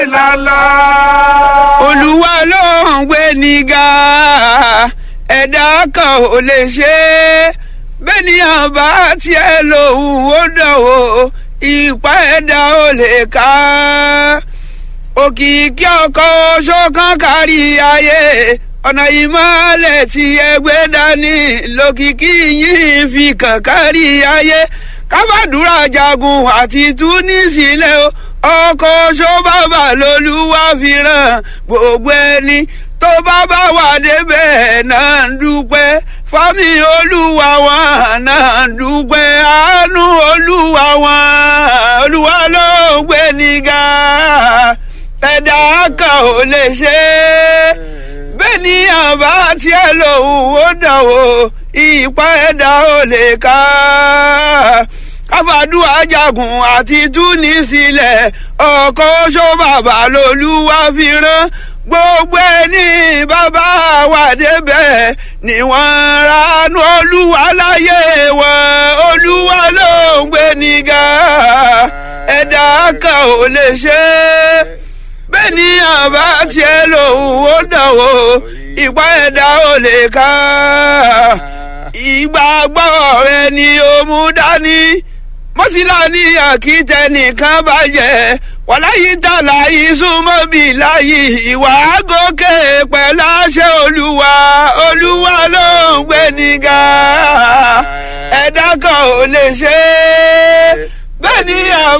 Olúwa ló ń gbé nígà ẹ̀dá kan ò lè ṣe bẹ́nìyàn bá tiẹ̀ lòun ó dánwò ipá ẹ̀dá ò lè ká òkìkí ọkọ̀ ṣọ̀kan kárí ayé ọ̀nà ìmọ̀lẹ̀ tí ẹgbẹ́ dání lókìkí yìí fi kàn kárí ayé kábàdúrà jagun àti túnísílẹ̀ o ọkọ̀ ṣọ́bàbà lolúwa fi ràn gbogbo ẹni tó bá wà débẹ̀ náà ń dúpẹ́ fámi olúwa wọn náà ń dúpẹ́ àánú olúwa wọn olúwa ló ń gbé nígà ẹ̀dá kan ò lè ṣe bẹ́ẹ̀ ni àbá tiẹ̀ lòun ó dánwò ipá ẹ̀dá ò lè ká káfàdúrà jagun àti túnísílẹ̀ ọkọ̀ ṣọ́bàbà lolúwa fi rán gbogbo ẹni bàbá wà débẹ̀ ni wọ́n ránú olúwa láyé wọn olúwa ló ń gbé nígà ẹ̀dá kan ò lè ṣe bẹ́ẹ̀ ni àbá tiẹ̀ lòun ó dánwò ipá ẹ̀dá ò lè ká ìgbàgbọ́ rẹ ni ó mú dání mọ́síláàní àkìtẹ́ nìkan bàjẹ́ wàláyé tààlà ìsúnmọ́ bí láyé ìwà gòkè pẹ̀lú àṣẹ olúwa olúwa ló ń gbé nígà ẹ̀dá kan ò lè ṣe bẹ́ẹ̀ ni àwọn.